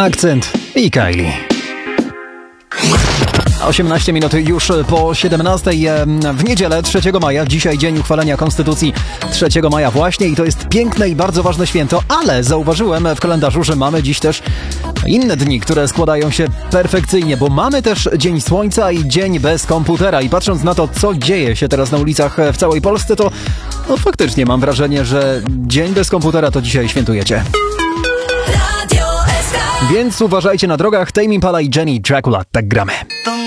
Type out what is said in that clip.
Akcent i Kylie. 18 minut już po 17 w niedzielę 3 maja. Dzisiaj dzień uchwalenia Konstytucji 3 maja właśnie i to jest piękne i bardzo ważne święto, ale zauważyłem w kalendarzu, że mamy dziś też inne dni, które składają się perfekcyjnie, bo mamy też Dzień Słońca i Dzień bez komputera i patrząc na to, co dzieje się teraz na ulicach w całej Polsce, to faktycznie mam wrażenie, że Dzień bez komputera to dzisiaj świętujecie. Więc uważajcie na drogach. Tame Impala i Jenny Dracula. Tak gramy.